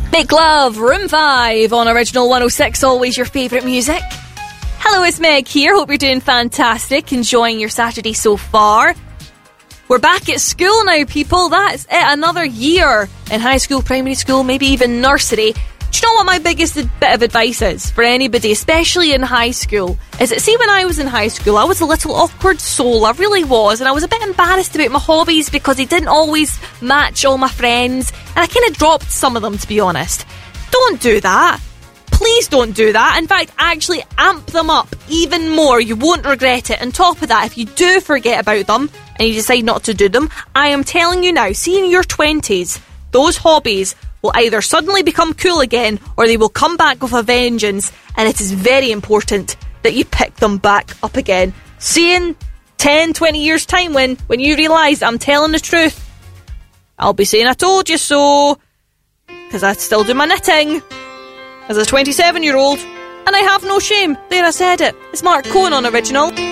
Make Love, Room 5 on Original 106, always your favourite music. Hello, it's Meg here. Hope you're doing fantastic, enjoying your Saturday so far. We're back at school now, people. That's it, another year in high school, primary school, maybe even nursery. Do you know what my biggest bit of advice is for anybody, especially in high school? Is that, see, when I was in high school, I was a little awkward soul, I really was, and I was a bit embarrassed about my hobbies because they didn't always match all my friends, and I kind of dropped some of them, to be honest. Don't do that. Please don't do that. In fact, actually amp them up even more. You won't regret it. On top of that, if you do forget about them and you decide not to do them, I am telling you now, see, in your 20s, those hobbies will either suddenly become cool again or they will come back with a vengeance, and it is very important that you pick them back up again. See, in 10, 20 years' time, when you realise I'm telling the truth, I'll be saying I told you so, because I still do my knitting as a 27-year-old, and I have no shame. There, I said it. It's Mark Cohen on Original.